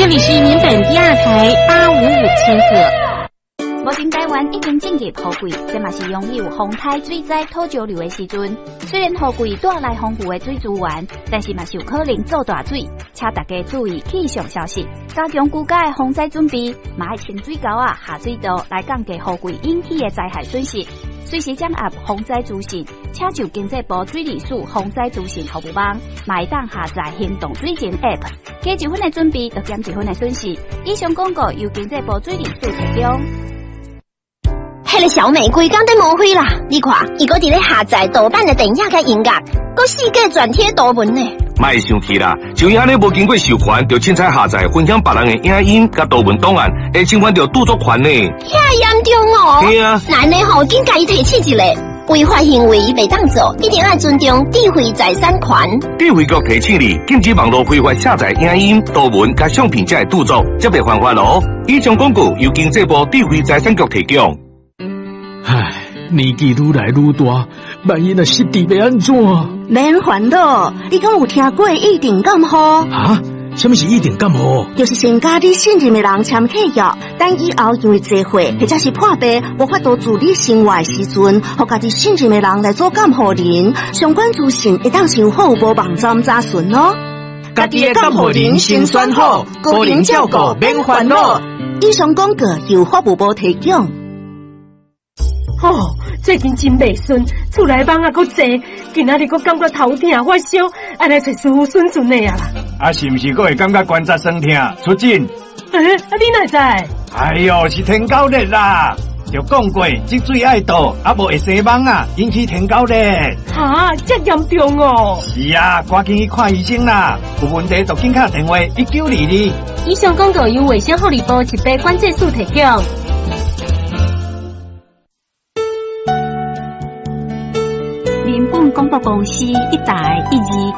这里是民本第二台8557赫。 目前台湾已经进入雨季，这嘛是拥有风台、水灾、土石流的时阵。虽然雨季带来丰富的水资源，但是嘛是有可能造大水，请大家注意气象消息，加强居家的防灾准备，嘛要清水沟下水道来降低雨季引起的灾害损失。随时掌握防灾资讯，请就经济部水利署防灾资讯服务网，嘛会当下载行动水情 App， 加一分的准备，就减一分的损失。以上广告由经济部水利署提供。 迄个小美规工在抹灰啦！你看，伊搁伫咧下载盗版的电影甲音乐，搁四界转贴图文呢。 莫生气啦，像伊安尼无经过授权，就凊彩下载分享别人的影音甲图文档案，会侵犯到著作权呢。 遐严重哦！ 对啊， 咱呢吼，紧甲伊提起一个违法行为袂当做，一定要尊重智慧财产权。 智慧局提醒你，禁止网络非法下载影音、图文甲相片才会著作，则袂犯法咯。以上广告由经济部智慧财产局提供。 唉，年纪愈来愈大，万一若失智要安怎？ 免烦恼，你敢有听过一定感冒？ 啊？什么是一定感冒？ 就是先甲你信任的人签契约，等以后因为聚会或者是破病无法度自理生活的时阵，互家己信任的人来做感冒人，相关资讯会当上服务部网站查询哦。 家己的感冒人先选好，个人照顾免烦恼。 以上广告由服务部提供。 最近真袂顺，厝内网搁济，今仔日搁感觉头痛发烧，安尼找师傅顺顺的啊啦。 啊，是毋是搁会感觉关节酸痛？出诊？ 你哪知？ 哎哟，是天狗热啦！就讲过，积水爱倒，啊无会生蚊啊，引起天狗热。 哈，这严重哦！ 是啊，赶紧去看医生啦！有问题就紧打电话1922。 以上广告由卫生福利部疾病管制署提供。 民本广播公司1台1、2。